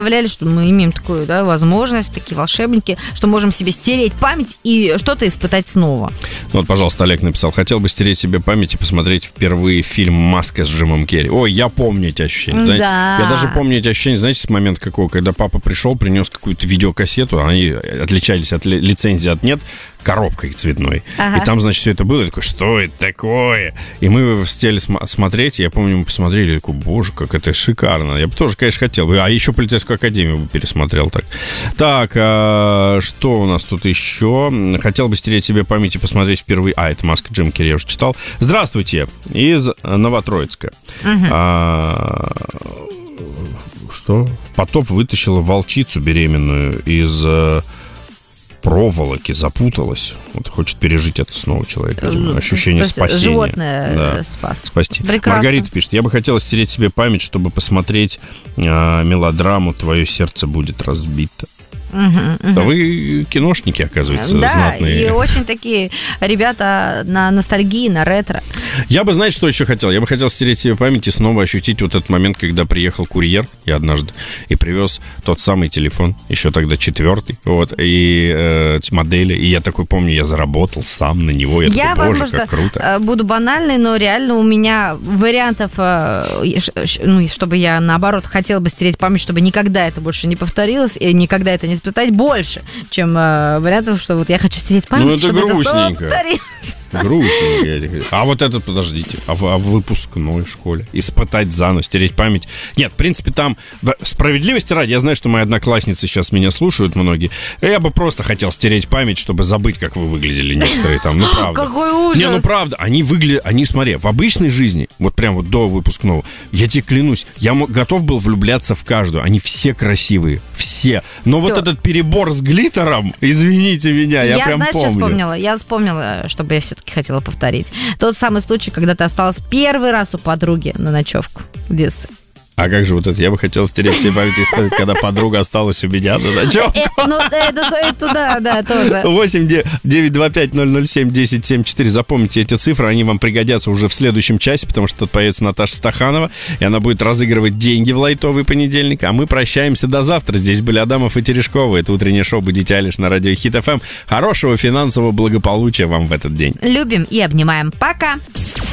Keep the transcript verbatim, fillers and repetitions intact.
представляли, что мы имеем такую, да, возможность, такие волшебники, что можем себе стереть память и что-то испытать снова. Ну вот, пожалуйста, Олег написал: хотел бы стереть себе память и посмотреть впервые фильм «Маска» с Джимом Керри. Ой, я помню эти ощущения. Знаете, да. Я даже помню эти ощущения, знаете, с момента какого, когда папа пришел, принес какую-то видеокассету, они отличались от ли, лицензии от нет, коробкой цветной. Ага. И там, значит, все это было. Я такой, что это такое? И мы сели см- смотреть, и я помню, мы посмотрели, я такой, боже, как это шикарно. Я бы тоже, конечно, хотел. А еще «Полицейскую академию» бы пересмотрел так. Так, а, что у нас тут еще? Хотел бы стереть себе память и посмотреть впервые. А, это «Маска» Джим Керри, я уже читал. Здравствуйте, из Новотроицка. Угу. А, что? Потоп вытащила волчицу беременную из... проволоки, запуталась. Вот хочет пережить это снова человек. Ощущение Спас... спасения. Животное да. спас. Спасти. Прекрасно. Маргарита пишет: я бы хотела стереть себе память, чтобы посмотреть э, мелодраму «Твое сердце будет разбито». Угу, угу. Да вы киношники, оказывается, да, знатные. И очень такие ребята на ностальгии, на ретро. Я бы, знаете, что еще хотел? Я бы хотел стереть себе память и снова ощутить вот этот момент, когда приехал курьер, я однажды, и привез тот самый телефон, еще тогда четвертый, вот, и э, модели, и я такой помню, я заработал сам на него, я, я такой, боже, возможно, как круто. Буду банальной, но реально у меня вариантов, ну, чтобы я, наоборот, хотела бы стереть память, чтобы никогда это больше не повторилось, и никогда это не испытать больше, чем э, вариантов, что вот я хочу стереть память, ну, это чтобы грустненько. это повторилось. Грустненько. А вот этот, подождите, а в, а в выпускной школе испытать заново, стереть память. Нет, в принципе, там справедливости ради, я знаю, что мои одноклассницы сейчас меня слушают многие, я бы просто хотел стереть память, чтобы забыть, как вы выглядели некоторые там, ну правда. Какой ужас. Не, ну правда, они выглядят, они, смотри, в обычной жизни, вот прям вот до выпускного, я тебе клянусь, я готов был влюбляться в каждую, они все красивые, все. Но Всё. Вот этот перебор с глиттером, извините меня, я, я прям знаешь, помню. Я, знаешь, что вспомнила? Я вспомнила, чтобы я все-таки хотела повторить. Тот самый случай, когда ты осталась первый раз у подруги на ночевку в детстве. А как же вот это? Я бы хотел стереть все память и исправить, когда подруга осталась у меня на ночевку. Ну, это туда, да, тоже. восемь девять два пять ноль ноль семь десять семьдесят четыре. Запомните эти цифры, они вам пригодятся уже в следующем часе, потому что тут появится Наташа Стаханова, и она будет разыгрывать деньги в лайтовый понедельник. А мы прощаемся до завтра. Здесь были Адамов и Терешкова. Это утреннее шоу «Будите Алиш» на радио Хит эф эм. Хорошего финансового благополучия вам в этот день. Любим и обнимаем. Пока!